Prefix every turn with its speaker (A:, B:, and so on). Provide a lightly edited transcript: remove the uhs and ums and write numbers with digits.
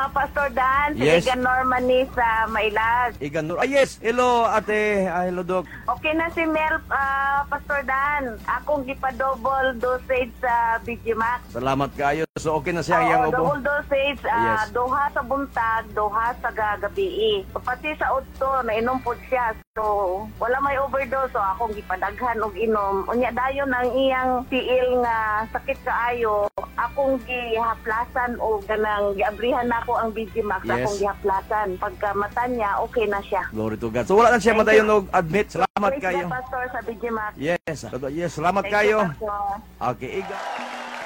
A: Pastor Dan, si
B: Yes.
A: Igan Norman ni sa Mailag.
B: Igan Nur. Yes. Hello, ate. Hello, Doc.
A: Okay na si Mel, Pastor Dan. Akong gipa-double dosage sa BGMax.
B: Salamat kayo. So, okay na siya ang iyang ubo?
A: Double dosage,
B: Yes.
A: duha sa buntag, duha sa gagabi. Pati sa utto, nainom po siya. So, wala may overdose. So, akong gipadaghan og inom. Unya dayon ang iyang tiil nga sakit kaayo. Akong gihaplasan o ganang giabrihan nako ang BGMax.
B: Yes.
A: Akong gihaplasan. Pagka mata niya, okay na siya.
B: Glory to God. So, wala na siya
A: Thank
B: madayon
A: you.
B: og admit. Salamat
A: Praise
B: kayo.
A: the Pastor sa BGMax.
B: Yes. Yes. Salamat
A: Thank you,
B: kayo.
A: Pastor.
B: Okay, Igan.